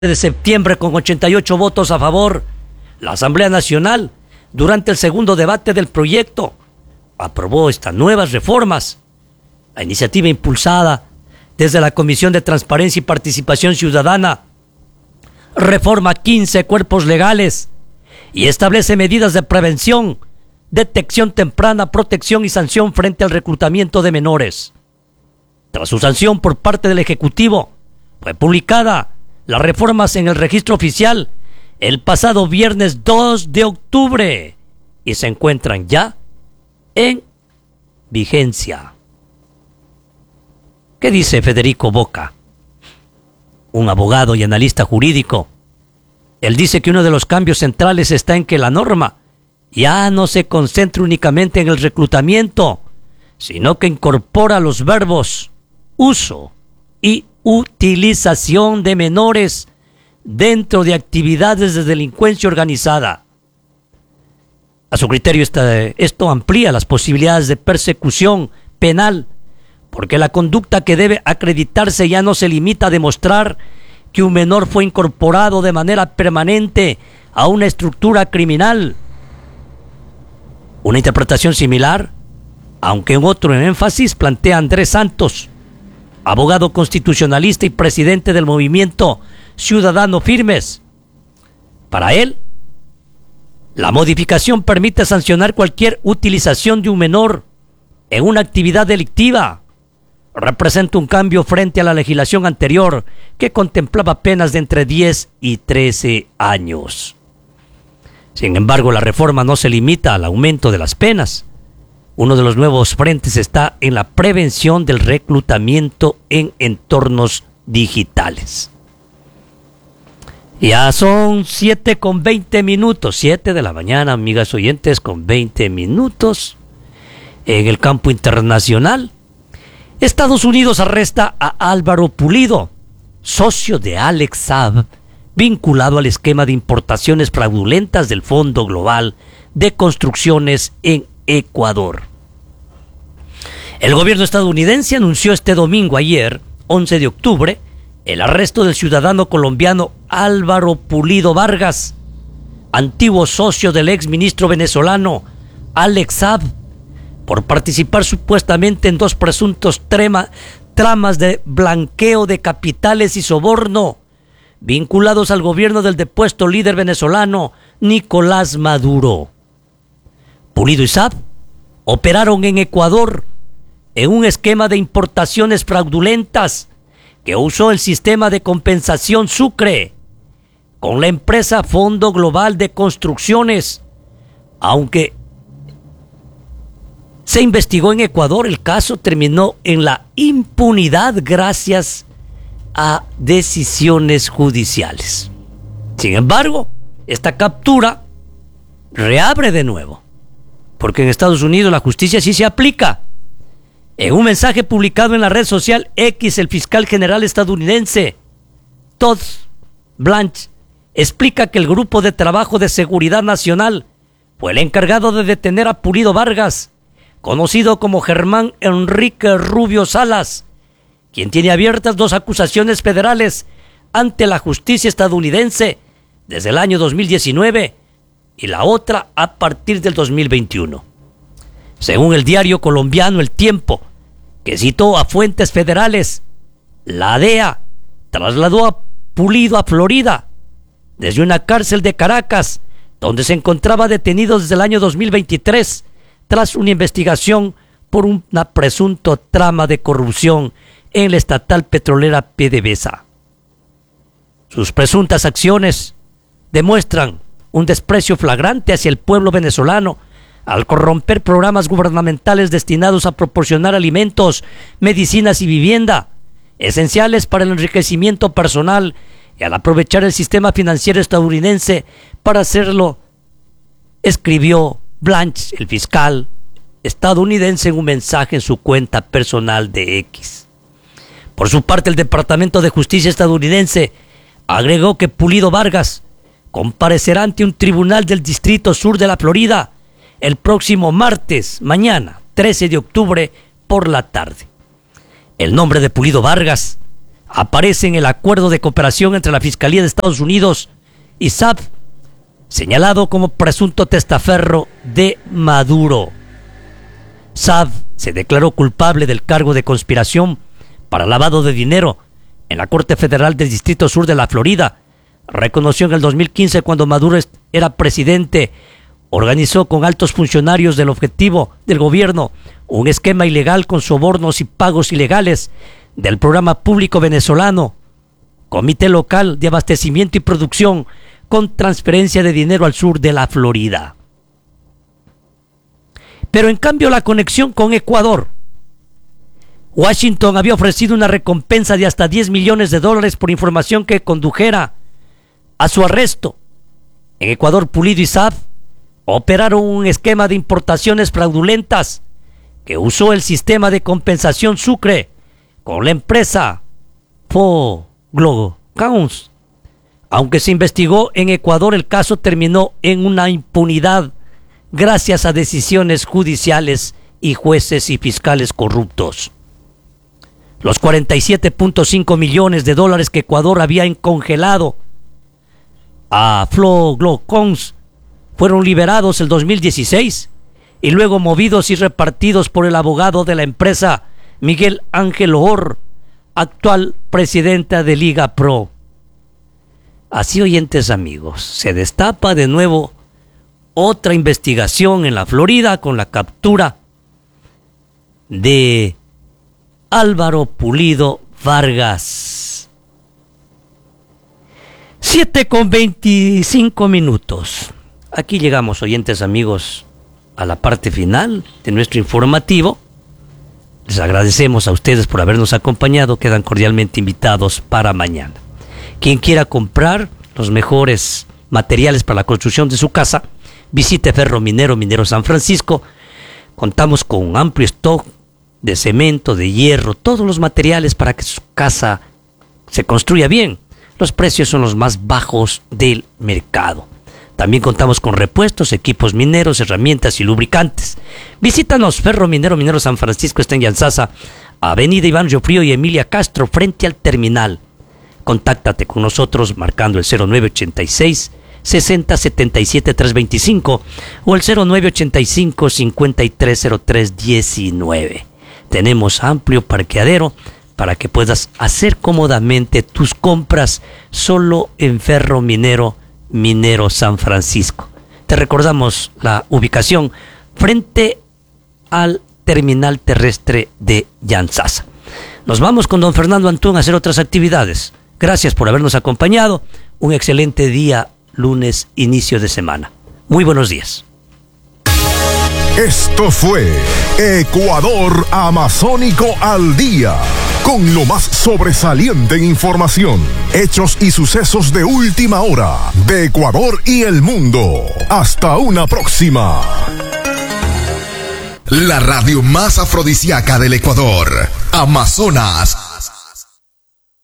de septiembre con 88 votos a favor, la Asamblea Nacional, durante el segundo debate del proyecto, aprobó estas nuevas reformas. La iniciativa impulsada desde la Comisión de Transparencia y Participación Ciudadana reforma 15 cuerpos legales y establece medidas de prevención, detección temprana, protección y sanción frente al reclutamiento de menores. Tras su sanción por parte del Ejecutivo, fue publicada las reformas en el registro oficial el pasado viernes 2 de octubre y se encuentran ya en vigencia. ¿Qué dice Federico Boca, un abogado y analista jurídico? Él dice que uno de los cambios centrales está en que la norma ya no se concentra únicamente en el reclutamiento, sino que incorpora los verbos uso y utilización de menores dentro de actividades de delincuencia organizada. A su criterio, esto amplía las posibilidades de persecución penal, porque la conducta que debe acreditarse ya no se limita a demostrar que un menor fue incorporado de manera permanente a una estructura criminal. Una interpretación similar, aunque en otro énfasis, plantea Andrés Santos, abogado constitucionalista y presidente del movimiento Ciudadano Firmes. Para él, la modificación permite sancionar cualquier utilización de un menor en una actividad delictiva. Representa un cambio frente a la legislación anterior que contemplaba penas de entre 10 y 13 años. Sin embargo, la reforma no se limita al aumento de las penas. Uno de los nuevos frentes está en la prevención del reclutamiento en entornos digitales. Ya son 7:20, 7 de la mañana, amigas oyentes, con 20 minutos. En el campo internacional, Estados Unidos arresta a Álvaro Pulido, socio de Alex Saab, vinculado al esquema de importaciones fraudulentas del Fondo Global de Construcciones en Ecuador. El gobierno estadounidense anunció este domingo, ayer, 11 de octubre, el arresto del ciudadano colombiano Álvaro Pulido Vargas, antiguo socio del exministro venezolano Alex Saab, por participar supuestamente en dos presuntos tramas de blanqueo de capitales y soborno vinculados al gobierno del depuesto líder venezolano Nicolás Maduro. Pulido y Saab operaron en Ecuador en un esquema de importaciones fraudulentas que usó el sistema de compensación Sucre con la empresa Fondo Global de Construcciones. Aunque se investigó en Ecuador, el caso terminó en la impunidad gracias a decisiones judiciales. Sin embargo, esta captura reabre de nuevo, porque en Estados Unidos la justicia sí se aplica. En un mensaje publicado en la red social X, el fiscal general estadounidense Todd Blanche explica que el Grupo de Trabajo de Seguridad Nacional fue el encargado de detener a Pulido Vargas, conocido como Germán Enrique Rubio Salas, quien tiene abiertas dos acusaciones federales ante la justicia estadounidense desde el año 2019 y la otra a partir del 2021. Según el diario colombiano El Tiempo, que citó a fuentes federales, la DEA trasladó a Pulido a Florida desde una cárcel de Caracas, donde se encontraba detenido desde el año 2023 tras una investigación por una presunta trama de corrupción en la estatal petrolera PDVSA. Sus presuntas acciones demuestran un desprecio flagrante hacia el pueblo venezolano al corromper programas gubernamentales destinados a proporcionar alimentos, medicinas y vivienda, esenciales para el enriquecimiento personal, y al aprovechar el sistema financiero estadounidense para hacerlo, escribió Blanche, el fiscal estadounidense, en un mensaje en su cuenta personal de X. Por su parte, el Departamento de Justicia estadounidense agregó que Pulido Vargas comparecerá ante un tribunal del Distrito Sur de la Florida el próximo martes, mañana, 13 de octubre, por la tarde. El nombre de Pulido Vargas aparece en el acuerdo de cooperación entre la Fiscalía de Estados Unidos y SAP, señalado como presunto testaferro de Maduro. Saad se declaró culpable del cargo de conspiración para lavado de dinero en la Corte Federal del Distrito Sur de la Florida. Reconoció en el 2015, cuando Maduro era presidente, organizó con altos funcionarios del objetivo del gobierno un esquema ilegal con sobornos y pagos ilegales del programa público venezolano, Comité Local de Abastecimiento y Producción, con transferencia de dinero al sur de la Florida. Pero en cambio, la conexión con Ecuador. Washington había ofrecido una recompensa de hasta $10 millones por información que condujera a su arresto. En Ecuador, Pulido y Saad operaron un esquema de importaciones fraudulentas que usó el sistema de compensación Sucre con la empresa Foglocounts. Aunque se investigó en Ecuador, el caso terminó en una impunidad gracias a decisiones judiciales y jueces y fiscales corruptos. Los $47.5 millones que Ecuador había congelado a Foglocounts fueron liberados el 2016 y luego movidos y repartidos por el abogado de la empresa, Miguel Ángel Or, actual presidenta de Liga Pro. Así, oyentes amigos, se destapa de nuevo otra investigación en la Florida con la captura de Álvaro Pulido Vargas. 7:25. Aquí llegamos, oyentes amigos, a la parte final de nuestro informativo. Les agradecemos a ustedes por habernos acompañado. Quedan cordialmente invitados para mañana. Quien quiera comprar los mejores materiales para la construcción de su casa, visite Ferro Minero, Minero San Francisco. Contamos con un amplio stock de cemento, de hierro, todos los materiales para que su casa se construya bien. Los precios son los más bajos del mercado. También contamos con repuestos, equipos mineros, herramientas y lubricantes. Visítanos. Ferro Minero, Minero San Francisco está en Yanzasa, Avenida Iván Riofrío y Emilia Castro, frente al terminal. Contáctate con nosotros marcando el 0986 60 77 325 o el 0985 5303 19. Tenemos amplio parqueadero para que puedas hacer cómodamente tus compras solo en Ferro Minero, Minero San Francisco. Te recordamos la ubicación frente al terminal terrestre de Yanzasa. Nos vamos con don Fernando Antún a hacer otras actividades. Gracias por habernos acompañado. Un excelente día, lunes, inicio de semana. Muy buenos días. Esto fue Ecuador Amazónico al Día, con lo más sobresaliente en información, hechos y sucesos de última hora de Ecuador y el mundo. Hasta una próxima. La radio más afrodisíaca del Ecuador, Amazonas